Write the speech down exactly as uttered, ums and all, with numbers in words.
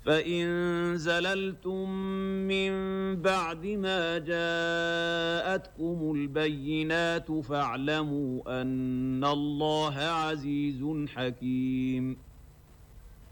فإن زللتم من بعد ما جاءتكم البينات فاعلموا أن الله عزيز حكيم.